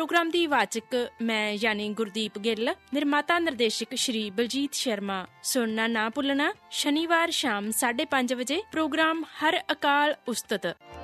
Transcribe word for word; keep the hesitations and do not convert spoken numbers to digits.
Programme ਦੀ ਵਾਚਕ ਮੈਂ ਯਾਨੀ ਗੁਰਦੀਪ ਗਿੱਲ, ਨਿਰਮਾਤਾ ਨਿਰਦੇਸ਼ਕ ਸ਼੍ਰੀ ਬਲਜੀਤ ਸ਼ਰਮਾ। ਸੁਣਨਾ ਨਾ ਭੁੱਲਣਾ, ਸ਼ਨੀਵਾਰ ਸ਼ਾਮ ਸਾਢੇ ਪੰਜ ਵਜੇ ਪ੍ਰੋਗਰਾਮ ਹਰ ਅਕਾਲ ਉਸਤਤ।